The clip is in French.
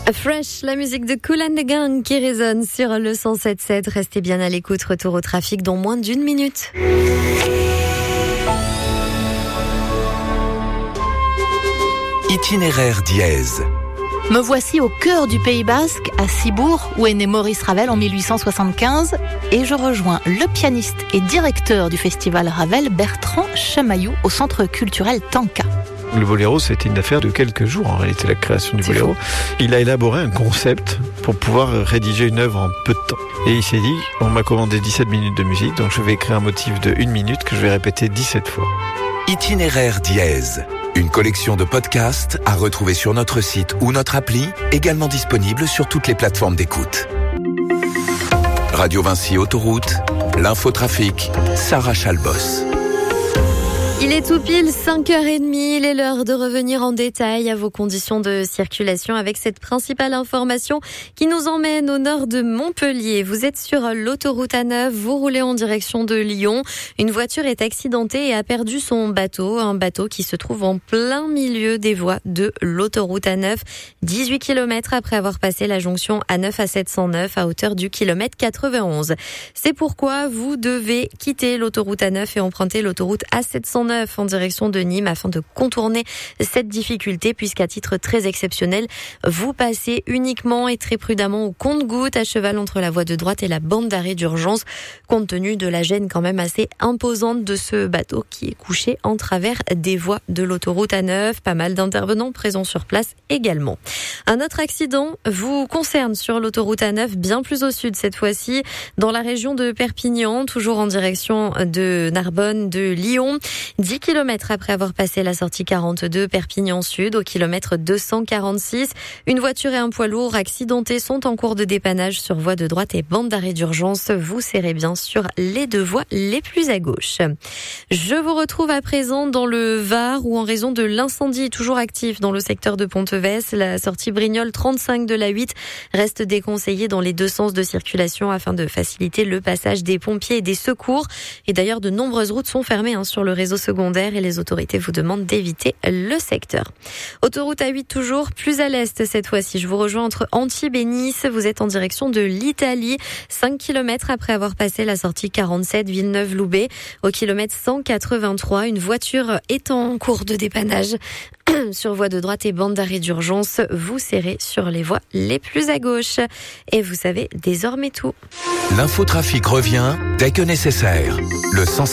Fresh, la musique de Kool and the Gang qui résonne sur le 107.7. Restez bien à l'écoute, retour au trafic dans moins d'1 minute. Itinéraire dièse. Me voici au cœur du Pays Basque, à Cibourg, où est né Maurice Ravel en 1875, et je rejoins le pianiste et directeur du festival Ravel, Bertrand Chamaillou, au centre culturel Tanka. Le boléro, c'était une affaire de quelques jours, en réalité, la création du boléro. Il a élaboré un concept pour pouvoir rédiger une œuvre en peu de temps. Et il s'est dit, on m'a commandé 17 minutes de musique, donc je vais écrire un motif de 1 minute que je vais répéter 17 fois. Itinéraire dièse. Une collection de podcasts à retrouver sur notre site ou notre appli, également disponible sur toutes les plateformes d'écoute. Radio Vinci Autoroute, l'infotrafic, Sarah Chalbos. Il est tout pile 5h30, il est l'heure de revenir en détail à vos conditions de circulation avec cette principale information qui nous emmène au nord de Montpellier. Vous êtes sur l'autoroute A9, vous roulez en direction de Lyon. Une voiture est accidentée et a perdu son bateau, un bateau qui se trouve en plein milieu des voies de l'autoroute A9, 18 km après avoir passé la jonction A9 à 709 à hauteur du kilomètre 91. C'est pourquoi vous devez quitter l'autoroute A9 et emprunter l'autoroute A709 en direction de Nîmes afin de contourner cette difficulté, puisqu'à titre très exceptionnel, vous passez uniquement et très prudemment au compte-gouttes à cheval entre la voie de droite et la bande d'arrêt d'urgence, compte tenu de la gêne quand même assez imposante de ce bateau qui est couché en travers des voies de l'autoroute A9. Pas mal d'intervenants présents sur place également. Un autre accident vous concerne sur l'autoroute A9, bien plus au sud cette fois-ci, dans la région de Perpignan, toujours en direction de Narbonne, de Lyon. 10 km après avoir passé la sortie 42 Perpignan Sud, au kilomètre 246, une voiture et un poids lourd accidentés sont en cours de dépannage sur voie de droite et bande d'arrêt d'urgence. Vous serrez bien sur les deux voies les plus à gauche. Je vous retrouve à présent dans le Var, où en raison de l'incendie toujours actif dans le secteur de Ponteves, la sortie Brignoles 35 de la 8 reste déconseillée dans les deux sens de circulation afin de faciliter le passage des pompiers et des secours. Et d'ailleurs, de nombreuses routes sont fermées sur le réseau secondaire et les autorités vous demandent d'éviter le secteur. Autoroute A8 toujours, plus à l'est cette fois-ci. Je vous rejoins entre Antibes et Nice. Vous êtes en direction de l'Italie, 5 km après avoir passé la sortie 47 Villeneuve-Loubet. Au kilomètre 183, une voiture est en cours de dépannage sur voie de droite et bande d'arrêt d'urgence. Vous serrez sur les voies les plus à gauche. Et vous savez désormais tout. L'infotrafic revient dès que nécessaire. Le 107.